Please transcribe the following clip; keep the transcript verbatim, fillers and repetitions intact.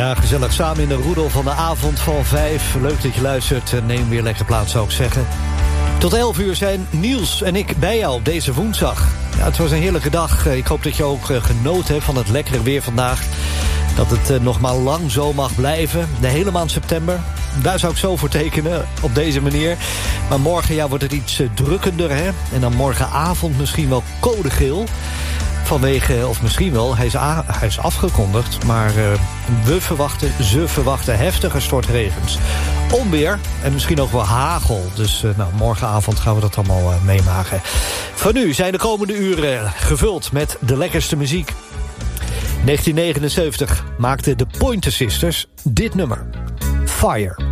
Ja, gezellig samen in de roedel van de avond van vijf. Leuk dat je luistert. Neem weer lekker plaats, zou ik zeggen. Tot elf uur zijn Niels en ik bij jou op deze woensdag. Ja, het was een heerlijke dag. Ik hoop dat je ook genoten hebt van het lekkere weer vandaag. Dat het nog maar lang zo mag blijven. De hele maand september. Daar zou ik zo voor tekenen, op deze manier. Maar morgen ja, wordt het iets drukkender, hè? En dan morgenavond misschien wel code geel. Vanwege, of misschien wel, hij is, a, hij is afgekondigd. Maar uh, we verwachten, ze verwachten heftige stortregens. Onweer en misschien ook wel hagel. Dus uh, nou, morgenavond gaan we dat allemaal uh, meemaken. Van nu zijn de komende uren gevuld met de lekkerste muziek. negentien negenenzeventig maakten de Pointer Sisters dit nummer. Fire.